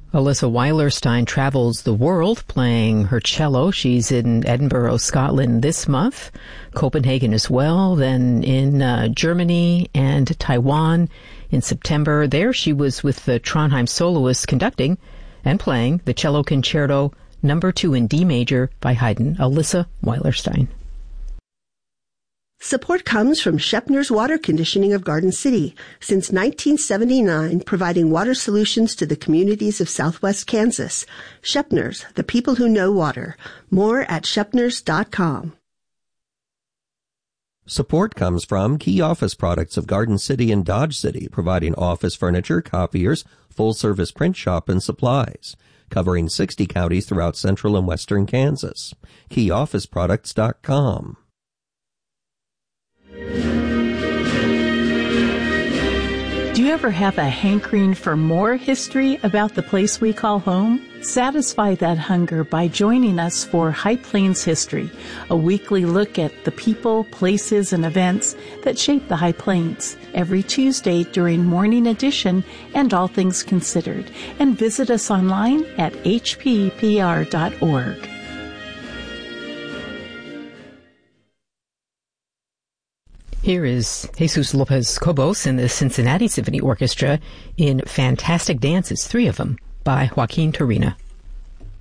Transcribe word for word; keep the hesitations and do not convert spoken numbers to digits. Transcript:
Alyssa Weilerstein travels the world playing her cello. She's in Edinburgh, Scotland this month, Copenhagen as well, then in uh, Germany and Taiwan in September. There she was with the Trondheim Soloists conducting and playing the Cello Concerto Number two in D major by Haydn. Alyssa Weilerstein. Support comes from Shepner's Water Conditioning of Garden City, since nineteen seventy-nine, providing water solutions to the communities of southwest Kansas. Shepner's, the people who know water. More at shepners dot com. Support comes from Key Office Products of Garden City and Dodge City, providing office furniture, copiers, full-service print shop, and supplies, covering sixty counties throughout central and western Kansas. key office products dot com. Do you ever have a hankering for more history about the place we call home? Satisfy that hunger by joining us for High Plains History, a weekly look at the people, places, and events that shape the High Plains, every Tuesday during Morning Edition and All Things Considered. And visit us online at h p p r dot org. Here is Jesus Lopez Cobos and the Cincinnati Symphony Orchestra in Fantastic Dances, three of them, by Joaquin Turina.